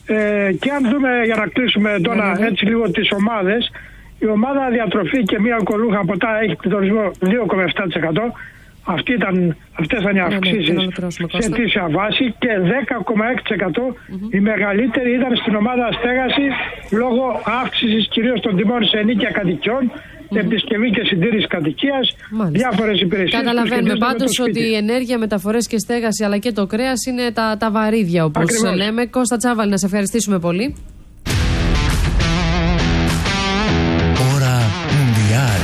Και αν δούμε, για να κλείσουμε τώρα έτσι λίγο τις ομάδες, η ομάδα διατροφή και μία αλκοολούχα ποτά έχει πληθωρισμό 2,7%. Αυτές ήταν οι αυξήσεις σε αιτήσια βάση και 10,6% η μεγαλύτερη ήταν στην ομάδα στέγαση λόγω αύξησης κυρίως των τιμών σε ενοίκια κατοικιών, επισκευή και συντήρηση κατοικίας, διάφορες υπηρεσίες. Καταλαβαίνουμε πάντως ότι η ενέργεια, μεταφορές και στέγαση αλλά και το κρέας είναι τα βαρύδια, όπως λέμε. Κώστα Τσάβαλη, να σε ευχαριστήσουμε πολύ. Ώρα Μουντιάλ.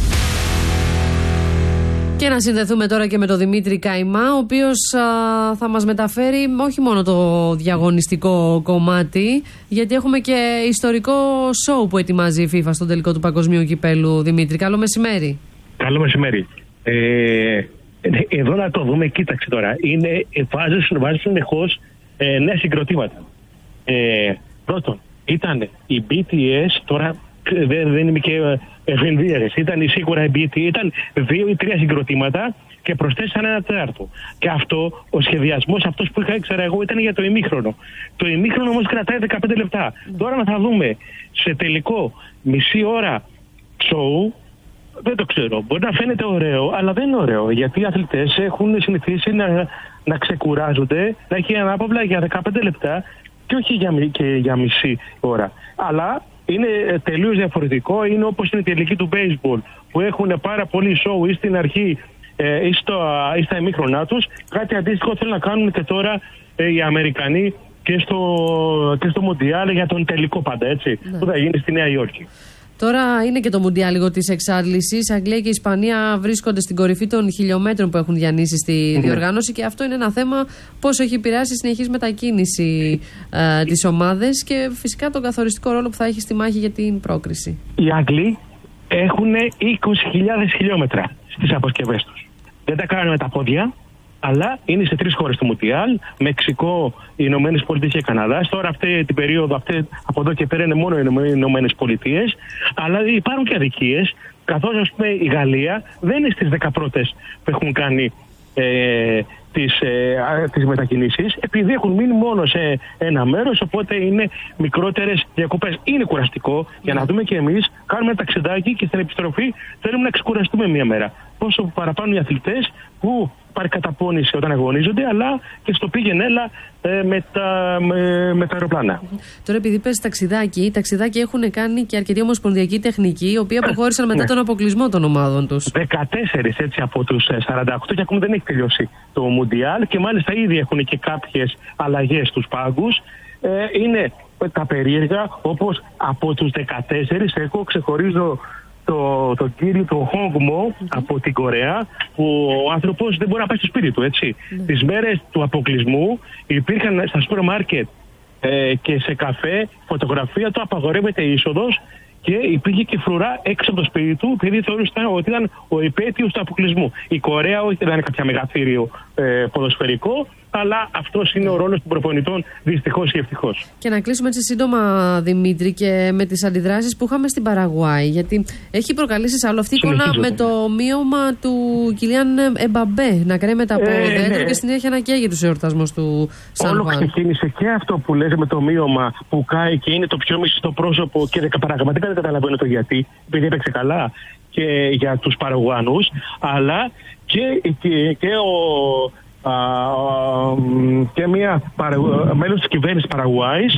Και να συνδεθούμε τώρα και με τον Δημήτρη Καϊμά, ο οποίος θα μας μεταφέρει όχι μόνο το διαγωνιστικό κομμάτι, γιατί έχουμε και ιστορικό σοου που ετοιμάζει η FIFA στον τελικό του Παγκοσμίου Κυπέλου. Δημήτρη, καλό μεσημέρι. Καλό μεσημέρι. Εδώ να το δούμε, κοίταξε τώρα. Βάζουν συνεχώς νέα συγκροτήματα. Πρώτον, ήταν η BTS, τώρα δεν είμαι και ευελβίαρες. Ήταν σίγουρα η BT, ήταν 2 ή 3 συγκροτήματα και προσθέσαν ένα τέταρτο. Και αυτό, ο σχεδιασμός αυτός που είχα ήξερα εγώ ήταν για το ημίχρονο. Το ημίχρονο όμως κρατάει 15 λεπτά. Τώρα να θα δούμε σε τελικό μισή ώρα σοου, δεν το ξέρω. Μπορεί να φαίνεται ωραίο, αλλά δεν είναι ωραίο. Γιατί οι αθλητές έχουν συνηθίσει να ξεκουράζονται, να έχει ανάπαυλα για 15 λεπτά και όχι για μισή ώρα. Αλλά είναι τελείως διαφορετικό. Είναι όπως είναι η τελική του baseball, που έχουν πάρα πολύ show ή στην αρχή ή στα ημίχρονά τους. Κάτι αντίστοιχο θέλουν να κάνουν και τώρα οι Αμερικανοί και στο Μουντιάλ για τον τελικό πάντα, έτσι, που θα γίνει στη Νέα Υόρκη. Τώρα είναι και το Μουντιάλ λίγο της εξάντλησης. Αγγλία και Ισπανία βρίσκονται στην κορυφή των χιλιόμετρων που έχουν διανύσει στη διοργάνωση και αυτό είναι ένα θέμα πόσο έχει επηρεάσει η συνεχής μετακίνηση της ομάδες και φυσικά τον καθοριστικό ρόλο που θα έχει στη μάχη για την πρόκριση. Οι Άγγλοι έχουν 20.000 χιλιόμετρα στις αποσκευές τους. Δεν τα κάνουν με τα πόδια, αλλά είναι σε 3 χώρες του Μουντιάλ, Μεξικό, οι Ηνωμένες Πολιτείες και Καναδάς. Τώρα αυτή την περίοδο, από εδώ και πέρα είναι μόνο οι Ηνωμένες Πολιτείες, αλλά υπάρχουν και αδικίες, καθώς ας πούμε η Γαλλία δεν είναι στις 10 πρώτες που έχουν κάνει τις μετακινήσεις, επειδή έχουν μείνει μόνο σε ένα μέρος, οπότε είναι μικρότερες διακοπές. Είναι κουραστικό, για να δούμε και εμείς, κάνουμε ένα ταξιδάκι και στην επιστροφή θέλουμε να ξεκουραστούμε μία μέρα. Πόσο παραπάνω οι αθλητές που πάρει καταπώνηση όταν αγωνίζονται, αλλά και στο πήγαινε έλα με τα αεροπλάνα. Τώρα, επειδή πες ταξιδάκι έχουν κάνει και αρκετοί ομοσπονδιακοί τεχνικοί, οι οποίοι αποχώρησαν μετά τον αποκλεισμό των ομάδων τους. 14 έτσι από τους 48 και ακόμα δεν έχει τελειώσει το Μουντιάλ και μάλιστα ήδη έχουν και κάποιες αλλαγές στους πάγκους. Είναι τα περίεργα, όπως από τους 14 εγώ ξεχωρίζω τον κύριο του Χόγμο από την Κορέα, που ο άνθρωπος δεν μπορεί να πάει στο σπίτι του, έτσι. Τις μέρες του αποκλεισμού υπήρχαν στα σούπερ μάρκετ και σε καφέ φωτογραφία του, απαγορεύεται η είσοδος και υπήρχε και φρουρά έξω από το σπίτι του, επειδή θεωρούσαν ότι ήταν ο υπέτειος του αποκλεισμού. Η Κορέα όχι, δεν είναι κάποια μεγαθύριο ποδοσφαιρικό, αλλά αυτός είναι ο ρόλος των προπονητών, δυστυχώς ή ευτυχώς. Και να κλείσουμε έτσι σύντομα, Δημήτρη, και με τις αντιδράσεις που είχαμε στην Παραγουάη. Γιατί έχει προκαλέσει σε άλλο αυτή η εικόνα με το μείωμα του Κιλιάν Εμπαμπέ να κρέμεται από δέντρο και συνέχεια να καίγεται ο εορτασμός του Σαν Χουάν. Όλο ξεκίνησε και αυτό που λέτε με το μείωμα που κάει και είναι το πιο μισό πρόσωπο και πραγματικά δεν καταλαβαίνω το γιατί, επειδή έπαιξε καλά και για τους Παραγουάνους, αλλά και μια μέλος της κυβέρνησης Παραγουάης.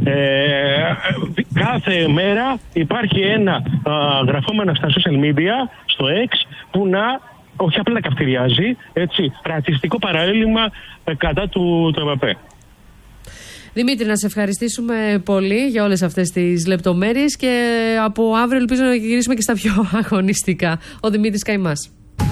Κάθε μέρα υπάρχει ένα γραφόμενο στα social media, στο X, που όχι απλά καυτηριάζει, έτσι, ρατσιστικό παραέλημα κατά του ΕΜΠ. Δημήτρη, να σε ευχαριστήσουμε πολύ για όλες αυτές τις λεπτομέρειες και από αύριο ελπίζω να γυρίσουμε και στα πιο αγωνιστικά. Ο Δημήτρης Καϊμάς.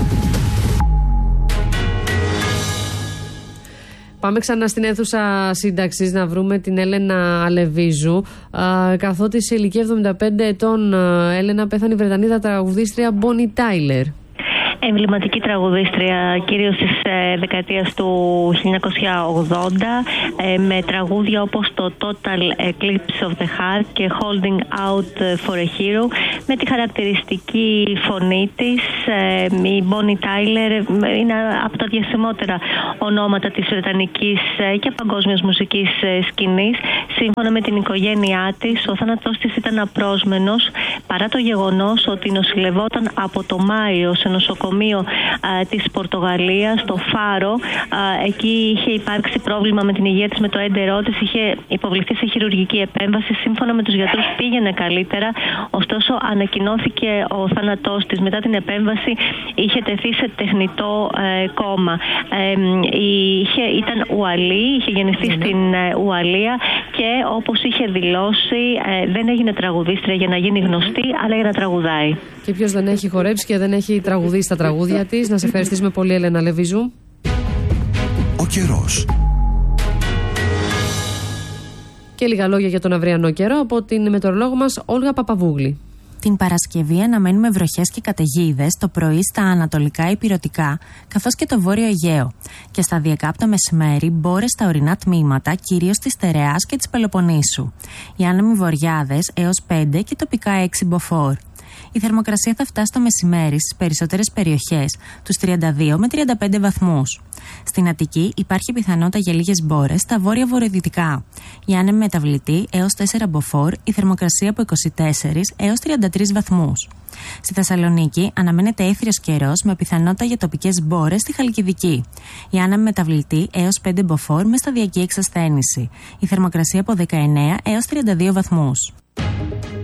Πάμε ξανά στην αίθουσα σύνταξης να βρούμε την Έλενα Αλεβίζου. Καθότι σε ηλικία 75 ετών, Έλενα, πέθανε η Βρετανίδα τραγουδίστρια Bonnie Tyler. εμβληματική τραγουδίστρια, κυρίως της δεκαετίας του 1980, με τραγούδια όπως το Total Eclipse of the Heart και Holding Out for a Hero, με τη χαρακτηριστική φωνή της. Η Bonnie Tyler είναι από τα διασημότερα ονόματα της βρετανικής και παγκόσμιας μουσικής σκηνής. Σύμφωνα με την οικογένειά της, ο θάνατός της ήταν απρόσμενος, παρά το γεγονός ότι νοσηλευόταν από το Μάιο σε νοσοκομείο της Πορτογαλίας, στο Φάρο. Εκεί είχε υπάρξει πρόβλημα με την υγεία της, με το έντερό της, είχε υποβληθεί σε χειρουργική επέμβαση. Σύμφωνα με τους γιατρούς πήγαινε καλύτερα, ωστόσο ανακοινώθηκε ο θάνατός της. Μετά την επέμβαση είχε τεθεί σε τεχνητό κόμμα. Ήταν Ουαλή, είχε γεννηθεί στην Ουαλία και όπως είχε δηλώσει δεν έγινε τραγουδίστρια για να γίνει γνωστή, αλλά για να τραγουδάει. Και ποιος δεν έχει χορέψει και δεν έχει τραγουδίσει τα τραγούδια της. Να σε ευχαριστήσουμε πολύ, Έλενα Λεβίζου. Ο καιρός. Και λίγα λόγια για τον αυριανό καιρό από την μετεωρολόγο μας Όλγα Παπαβούγλη. Την Παρασκευή αναμένουμε βροχές και καταιγίδες το πρωί στα ανατολικά ηπειρωτικά, καθώς και το βόρειο Αιγαίο. Και σταδιακά από το μεσημέρι μπόρες στα ορεινά τμήματα, κυρίως της Στερεάς και της Πελοποννήσου. Οι άνεμοι βορειάδες έως 5 και τοπικά 6 μποφόρ. Η θερμοκρασία θα φτάσει το μεσημέρι στις περισσότερες περιοχές, τους 32 με 35 βαθμούς. Στην Αττική υπάρχει πιθανότητα για λίγες μπόρες στα βόρεια-βορειοδυτικά. Η άνεμη μεταβλητή έως 4 μποφόρ, η θερμοκρασία από 24 έως 33 βαθμούς. Στη Θεσσαλονίκη αναμένεται έθριος καιρός με πιθανότητα για τοπικές μπόρες στη Χαλκιδική. Η άνεμη μεταβλητή έως 5 μποφόρ με σταδιακή εξασθένηση. Η θερμοκρασία από 19 έως 32 βαθμούς.